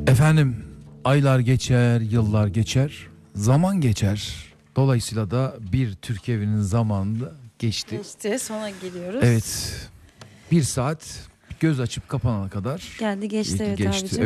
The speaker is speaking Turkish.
Efendim, aylar geçer, yıllar geçer, zaman geçer. Dolayısıyla da bir Türk evinin zamanı da geçti. Geçti, sona geliyoruz. Evet, bir saat göz açıp kapanana kadar Geldi geçti, evet geçti. abicim.